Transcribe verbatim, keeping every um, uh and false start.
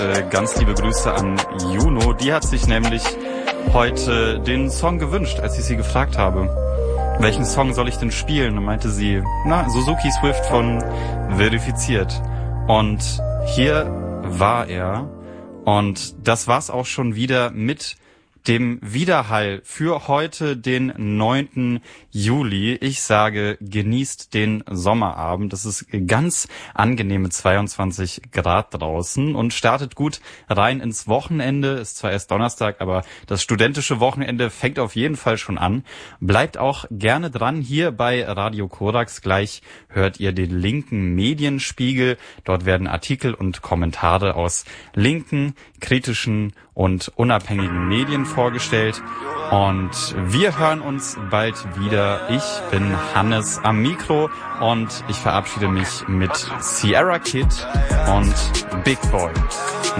Äh, ganz liebe Grüße an Juno. Die hat sich nämlich heute den Song gewünscht, als ich sie gefragt habe, welchen Song soll ich denn spielen? Und meinte sie, na, Suzuki Swift von Verifiziert. Und hier war er. Und das war's auch schon wieder mit dem Widerhall für heute, den neunten Juli. Ich sage, genießt den Sommerabend. Es ist ganz angenehme zweiundzwanzig Grad draußen und startet gut rein ins Wochenende. Ist zwar erst Donnerstag, aber das studentische Wochenende fängt auf jeden Fall schon an. Bleibt auch gerne dran hier bei Radio Korax. Gleich hört ihr den linken Medienspiegel. Dort werden Artikel und Kommentare aus linken, kritischen und unabhängigen Medien vorgestellt. Und wir hören uns bald wieder. Ich bin Hannes am Mikro und ich verabschiede mich mit Sierra Kid und Big Boy.